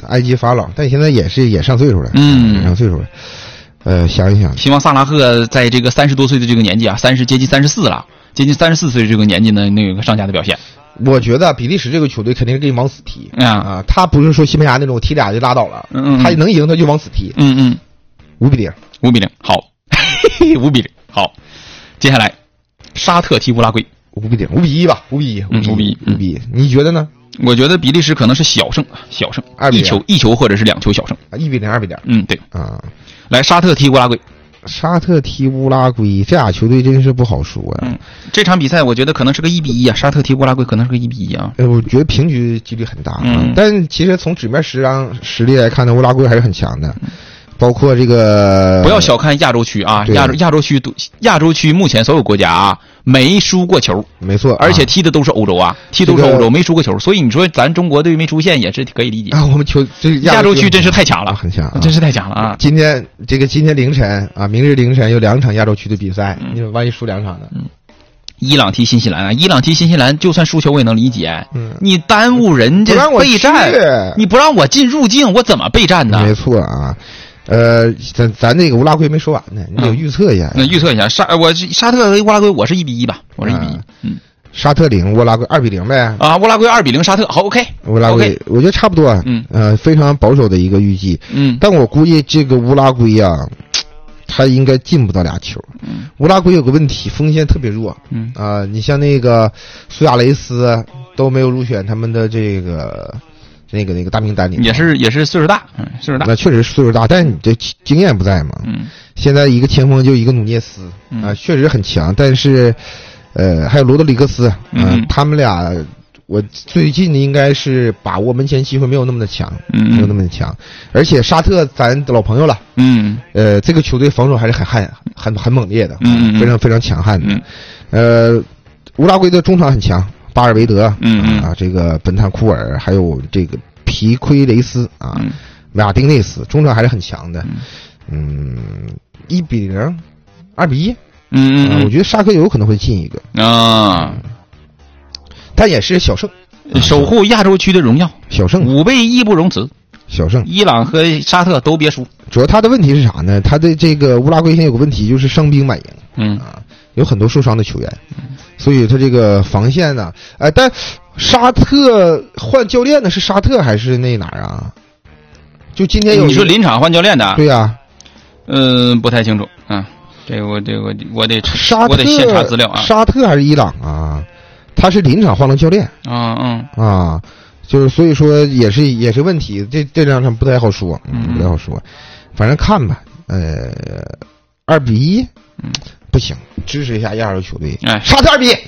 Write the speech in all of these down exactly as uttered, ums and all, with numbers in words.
埃及法老，但现在也是也上岁数了，嗯，也上岁数了。呃，想一想， 希望萨拉赫在这个三十多岁的这个年纪啊，三十接近三十四了，接近三十四岁这个年纪呢，能有一个上佳的表现。 我觉得比利时这个球队肯定是给你往死踢啊、啊，他不是说西班牙那种踢俩就拉倒了，嗯嗯，他能赢他就往死踢， 嗯嗯， 五比零， 五比零，好，五比零，好，接下来沙特踢乌拉圭， 五比零，五比一吧，五比一， 五比一， 五比一，你觉得呢？ 我觉得比利时可能是小胜，小胜， 二比零， 一球一球或者是两球小胜啊，一比零，二比零， 嗯，对啊， 来沙特踢乌拉圭。 沙特踢乌拉圭，这俩球队真是不好说啊。 嗯，这场比赛我觉得可能是个一比一啊，沙特踢乌拉圭可能是个一比一啊。 呃，我觉得平局几率很大啊。 嗯， 但其实从纸面实上实力来看呢，乌拉圭还是很强的。包括这个， 不要小看亚洲区啊，亚洲亚洲区亚洲区目前所有国家啊没输过球， 没错， 而且踢的都是欧洲啊，踢都是欧洲，没输过球，所以你说咱中国队没出现也是可以理解啊。我们球这亚洲区真是太强了， 很强， 真是太强了啊！ 今天这个今天凌晨啊，明日凌晨有两场亚洲区的比赛，你说万一输两场呢？ 嗯，伊朗踢新西兰啊，伊朗踢新西兰就算输球我也能理解， 嗯， 你耽误人家备战，你不让我进入境，我怎么备战呢？ 没错啊。呃，咱咱那个乌拉圭没说完呢，你得预测一下。 那、嗯、预测一下沙，我沙特和乌拉圭，我是一比一吧，我是一比一。嗯， 沙特零，乌拉圭二比零呗。 啊，乌拉圭二比零，沙特好 OK。 乌拉圭， OK 我觉得差不多。 嗯， 呃，非常保守的一个预计。 嗯， 但我估计这个乌拉圭啊，他应该进不到俩球。 嗯， 乌拉圭有个问题，锋线特别弱。 嗯啊、呃，你像那个苏亚雷斯都没有入选他们的这个。那个那个大名单里也是也是岁数大，嗯，岁数大， 那确实是岁数大，但是你这经验不在嘛。 嗯， 现在一个前锋就一个努涅斯，啊、 嗯呃，确实很强，但是，呃，还有罗德里格斯，啊、呃嗯， 他们俩，我最近应该是把握门前机会没有那么的强， 嗯， 没有那么的强，而且沙特咱老朋友了， 嗯， 呃，这个球队防守还是很悍、很很猛烈的， 嗯， 非常非常强悍的， 嗯， 呃，乌拉圭的中场很强。巴尔维德， 嗯嗯啊，这个本坦库尔，还有这个皮奎雷斯啊， 嗯、 马丁内斯，中场还是很强的。嗯，一比零，二比一， 嗯嗯、 啊，我觉得沙特有可能会进一个啊， 但也是小胜， 守护亚洲区的荣耀， 小胜， 五倍义不容辞， 小胜。 伊朗和沙特都别输。 主要他的问题是啥呢？他的这个乌拉圭现在有个问题就是伤兵满营， 嗯啊，有很多受伤的球员。所以他这个防线呢，哎，但沙特换教练的是沙特还是那哪儿啊？就今天有你说临场换教练的？ 对呀、啊， 嗯，不太清楚啊。这个我这个我得沙特我得现查资料啊。 沙特还是伊朗啊？他是临场换了教练啊嗯啊，就是所以说也是也是问题，这这两场不太好说， 嗯， 不太好说，反正看吧，呃，二比一， 嗯。 不行，支持一下亚洲球队。 哎， 沙特二比一。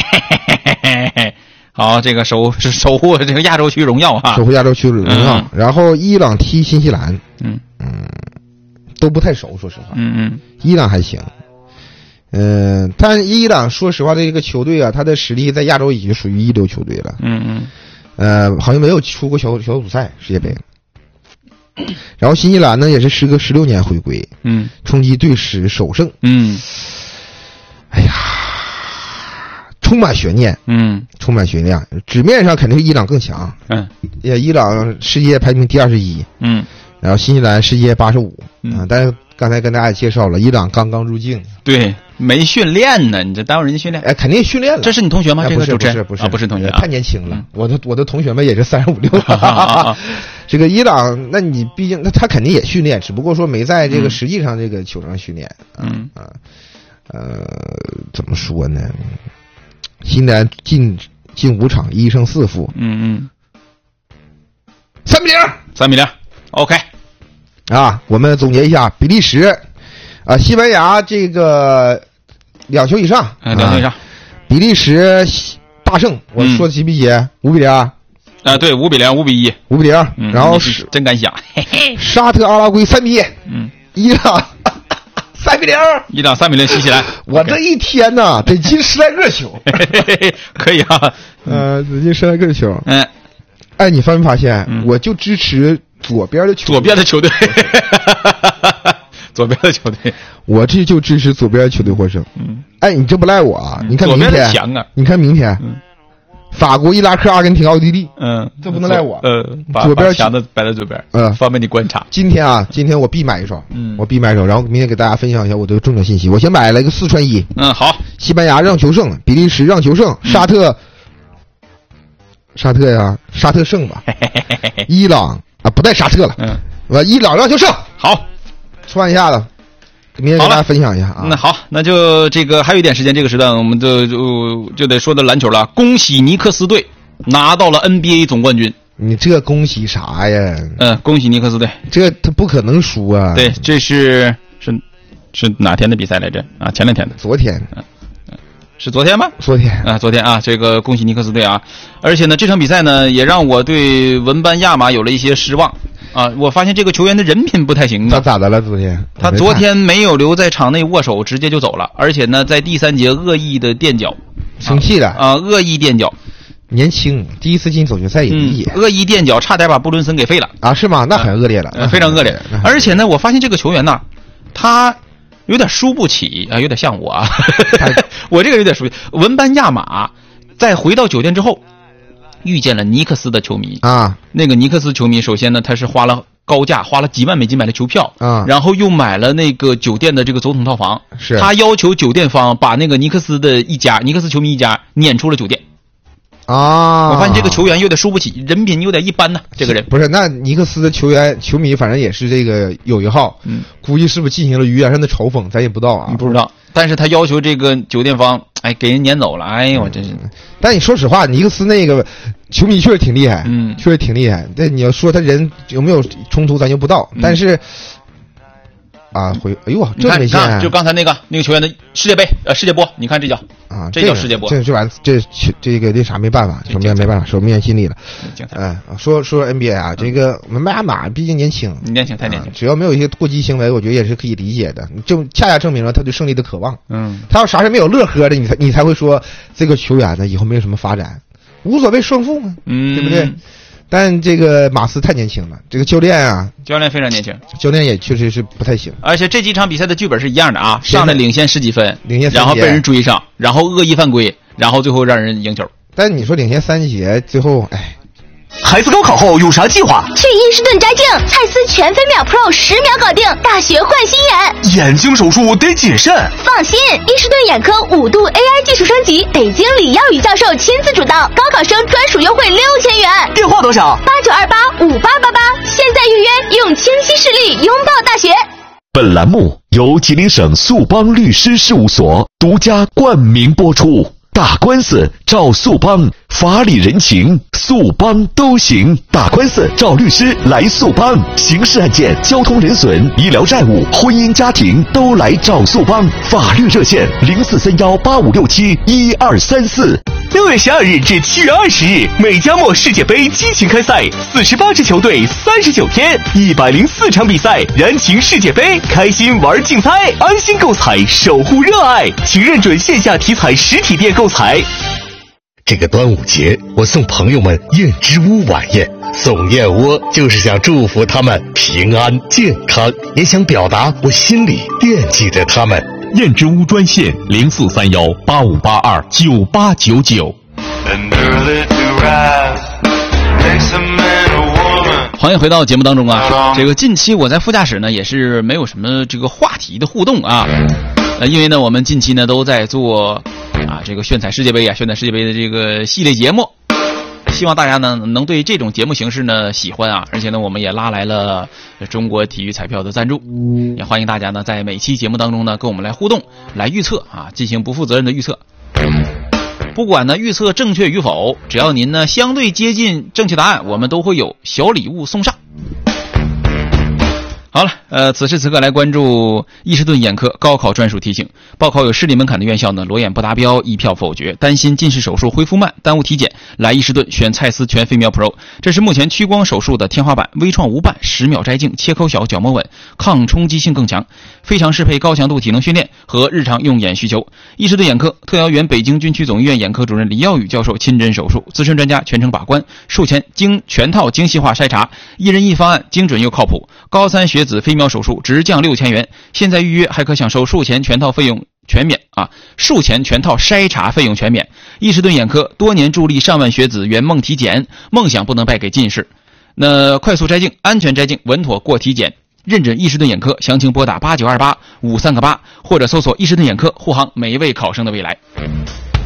好，这个守是守护这个亚洲区荣耀啊， 守护亚洲区荣耀。嗯、然后伊朗踢新西兰， 嗯嗯，都不太熟，说实话。 嗯嗯， 伊朗还行，嗯、呃，但伊朗说实话，这个球队啊，他的实力在亚洲已经属于一流球队了。 嗯嗯， 呃，好像没有出过小小组赛世界杯。然后新西兰呢，也是时隔十六年回归， 嗯， 冲击队史首胜， 嗯， 哎呀，充满悬念， 嗯， 充满悬念。纸面上肯定是伊朗更强， 嗯， 也伊朗世界排名第二十一， 嗯， 然后新西兰世界八十五， 嗯、 啊，但是刚才跟大家介绍了，伊朗刚刚入境， 对，没训练呢，你这耽误人家训练， 哎，肯定训练了。 这是你同学吗？ 哎、 这个主持人不是不是、 啊、不是同学、啊， 太年轻了。 嗯、 我的我的同学们也是三十五六了。这个伊朗，那你毕竟那他肯定也训练，只不过说没在这个实际上这个球上训练。 嗯啊，呃，怎么说呢？新西兰进进五场一胜四负。 嗯嗯， 三比零， 三比零 ，OK。 啊，我们总结一下，比利时，啊，西班牙这个两球以上， 啊，两球以上， 比利时大胜，我说几比几？五比零。 啊，对，五比零，五比一， 五比零。 嗯、 然后是真敢想，嘿嘿。 沙特阿拉圭三比一， 嗯， 伊朗三比零， 伊朗三比零，新西兰。 我这一天呐，得进十来个球， 可以啊， 呃，得进十来个球。 嗯， 哎，你发没发现？ 嗯、 我就支持左边的球队， 左边的球队，左边的球队， 我这就支持左边球队获胜。 嗯， 哎，你这不赖我啊！ 嗯、 你看明天， 强啊！ 你看明天， 嗯。 法国、伊拉克、阿根廷、奥地利。 嗯， 这不能赖我。 呃，把左边把强的摆在左边， 嗯， 方便你观察。 今天啊，今天我必买一双， 嗯， 我必买一双，然后明天给大家分享一下我的重点信息。我先买了一个四川一， 嗯，好。 西班牙让球胜，比利时让球胜，沙特，嗯、沙特呀，沙特胜吧。伊朗啊，不带沙特了， 嗯， 我伊朗让球胜。 好， 说完一下子。明天跟大家分享一下啊。 那好，那就这个还有一点时间，这个时段我们就就就得说到篮球了。恭喜尼克斯队拿到了 N B A 总冠军。 你这恭喜啥呀？ 嗯，恭喜尼克斯队， 这他不可能输啊。 对，这是是是哪天的比赛来着？啊，前两天的。 昨天。 嗯。是昨天吗？ 昨天啊，昨天啊，这个恭喜尼克斯队啊！而且呢，这场比赛呢，也让我对文班亚马有了一些失望啊！我发现这个球员的人品不太行啊。 他咋的了？昨天他昨天没有留在场内握手，直接就走了，而且呢，在第三节恶意的垫脚， 生气了啊！恶意垫脚， 年轻，第一次进总决赛也理解。 嗯、恶意垫脚，差点把布伦森给废了啊？是吗？那很恶劣了， 呃、非常恶劣。而且呢，我发现这个球员呢，他。有点输不起啊，有点像我啊，我这个有点输。文班亚马在回到酒店之后，遇见了尼克斯的球迷啊。 那个尼克斯球迷，首先呢，他是花了高价，花了几万美金买了球票啊， 然后又买了那个酒店的这个总统套房。 是他要求酒店方把那个尼克斯的一家，尼克斯球迷一家撵出了酒店。 啊！ 我发现这个球员有点输不起，人品有点一般呢、啊。这个人不是那尼克斯的球员球迷，反正也是这个有一号， 嗯， 估计是不是进行了语言上的嘲讽，咱也不知道啊， 不知道。但是他要求这个酒店方，哎，给人撵走了，哎呦，我真是。 嗯、但你说实话，尼克斯那个球迷确实挺厉害， 嗯， 确实挺厉害。但你要说他人有没有冲突，咱就不知道。嗯、但是。啊，回哎呦，这没看，就刚才那个那个球员的世界杯呃世界波，你看这叫啊， 这叫世界波， 这这玩意这这个那啥没办法，球迷没办法，手没尽力了。嗯，说说 N B A 啊，这个文班亚马毕竟年轻， 年轻太年轻， 只要没有一些过激行为，我觉得也是可以理解的。就恰恰证明了他对胜利的渴望。 嗯， 他要啥事没有乐呵的，你才你才会说这个球员呢以后没有什么发展，无所谓胜负嘛， 嗯， 对不对？但这个马斯太年轻了，这个教练啊， 教练非常年轻， 教练也确实是不太行。 而且这几场比赛的剧本是一样的啊，上来领先十几分， 领先三节， 然后被人追上，然后恶意犯规，然后最后让人赢球。 但你说领先三节，最后哎。 孩子高考后有啥计划？ 去伊士顿摘镜，蔡司全飞秒 Pro 十秒搞定，大学换新眼。 眼睛手术得谨慎。 放心，伊士顿眼科五度 A I 技术升级，北京李耀宇教授亲自主导，高考生专属优惠六千元。 电话多少？ 八九二八五八八八，现在预约，用清晰视力拥抱大学。 本栏目由吉林省速邦律师事务所独家冠名播出。打官司找速邦，法理人情速邦都行。打官司找律师来速邦，刑事案件、交通人损、医疗债务、婚姻家庭都来找速邦。法律热线零四三幺八五六七一二三四。六月十二日至七月二十日，美加墨世界杯激情开赛，四十八支球队，三十九天，一百零四场比赛，燃情世界杯，开心玩竞猜，安心购彩，守护热爱，请认准线下体彩实体店购彩。 这个端午节，我送朋友们燕之屋晚宴，送燕窝就是想祝福他们平安健康，也想表达我心里惦记着他们。 燕之屋专线零四三幺八五八二九八九九。 欢迎回到节目当中啊！这个近期我在副驾驶呢，也是没有什么这个话题的互动啊，呃，因为呢，我们近期呢都在做啊这个炫彩世界杯啊，炫彩世界杯的这个系列节目。希望大家呢能对这种节目形式呢喜欢啊，而且呢我们也拉来了中国体育彩票的赞助，也欢迎大家呢在每期节目当中呢跟我们来互动，来预测啊，进行不负责任的预测。不管呢预测正确与否，只要您呢相对接近正确答案，我们都会有小礼物送上。好了，呃，此时此刻来关注伊士顿眼科高考专属提醒：报考有视力门槛的院校呢，裸眼不达标，一票否决。担心近视手术恢复慢，耽误体检，来伊士顿选蔡司全飞秒 Pro。这是目前屈光手术的天花板，微创无瓣，十秒摘镜，切口小，角膜稳，抗冲击性更强，非常适配高强度体能训练。 和日常用眼需求。伊士顿眼科特邀原北京军区总医院眼科主任李耀宇教授亲诊手术，资深专家全程把关，术前经全套精细化筛查，一人一方案，精准又靠谱。高三学子飞秒手术直降六千元，现在预约还可享受术前全套费用全免啊！术前全套筛查费用全免。伊士顿眼科多年助力上万学子圆梦体检，梦想不能败给近视。那快速摘镜，安全摘镜，稳妥过体检。认准伊士顿眼科，详情拨打八九二八五三个八，或者搜索伊士顿眼科，护航每一位考生的未来。